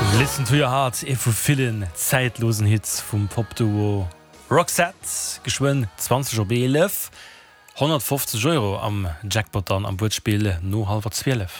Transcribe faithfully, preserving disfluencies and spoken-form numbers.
Listen to your heart e vu vielen zeitlosen Hits vum Popduo Roxette geschwoen zwanzig op elf hundertfünfzig Euro am Jackpot an am Burtspiel no halber zwölf.